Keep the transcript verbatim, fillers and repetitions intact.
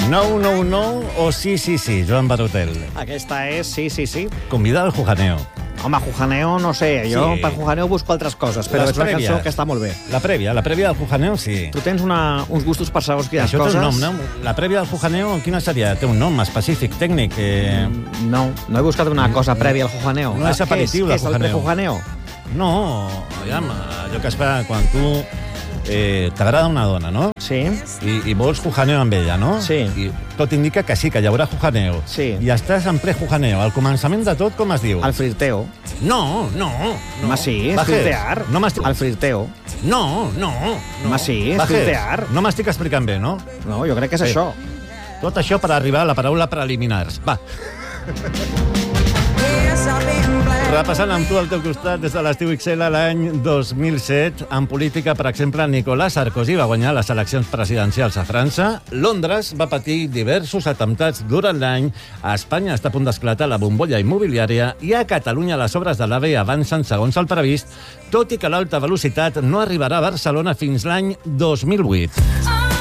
No, no, no o sí, sí, sí, Joan Barutel. Aquesta és sí, sí, sí. Convida al Jujaneo. Home, Jujaneo, no sé, jo Sí. per Jujaneo busco altres coses, però Les és una prèvies. cançó que està molt bé. La prèvia, la prèvia del Jujaneo, sí. Tu tens una, uns gustos per segons quines Això té coses. un nom, no? La prèvia del Jujaneo, quina seria? Té un nom específic, tècnic. Eh... No, no he buscat una cosa prèvia al Jujaneo. No és aperitiu, Què és, el què és el Jujaneo. pre-Jujaneo? No, aviam, allò que es fa quan tu eh, t'agrada una dona, no? Sí. I, i vols Jujaneo amb ella, no? Sí. I tot indica que sí, que hi haurà Jujaneo. Sí. I estàs en ple Jujaneo. Al començament de tot, com es diu? El flirteo. No, no, no. Home, sí, és Bajes, flirtear. No m'estic... El flirteo. No, no, no. Home, sí, és Bajes, flirtear. No m'estic explicant bé, no? No, jo crec que és Sí. això. Tot això per arribar a la paraula preliminars. Va. Repassant amb tu al teu costat des de l'estiu X L l'any dos mil set, en política, per exemple, Nicolas Sarkozy va guanyar les eleccions presidencials a França, Londres va patir diversos atemptats durant l'any, a Espanya està a punt d'esclatar la bombolla immobiliària i a Catalunya les obres de l'AVE avancen segons el previst, tot i que l'alta velocitat no arribarà a Barcelona fins l'any dos mil vuit.